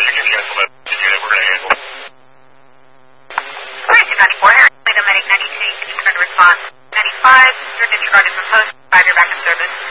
can cancel that unit. We're going to handle it. Alright, 294, Harry, Medic 92, you can return to response. 95, you're disregarded from post, 5, you're back in service.